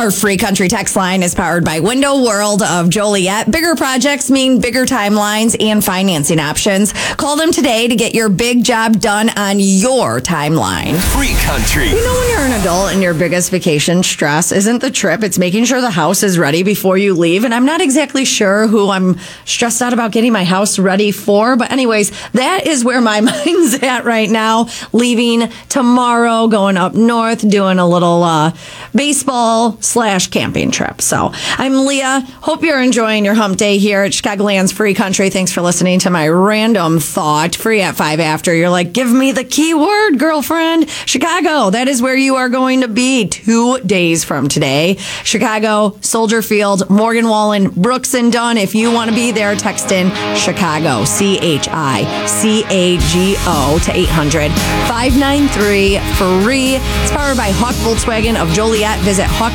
Our free country text line is powered by Window World of Joliet. Bigger projects mean bigger timelines and financing options. Call them today to get your big job done on your timeline. Free country. You know, when you're an adult and your biggest vacation stress isn't the trip, it's making sure the house is ready before you leave. And I'm not exactly sure who I'm stressed out about getting my house ready for. But anyways, that is where my mind's at right now. Leaving tomorrow, going up north, doing a little baseball/camping trip. So I'm Leah. Hope you're enjoying your hump day here at Chicagoland's Free Country. Thanks for listening to my random thought. Free at 5 after. You're like, give me the key word, girlfriend. Chicago. That is where you are going to be 2 days from today. Chicago, Soldier Field, Morgan Wallen, Brooks and Dunn. If you want to be there, text in Chicago, CHICAGO to 800-593-FREE. It's powered by Hawk Volkswagen of Joliet. Visit Hawk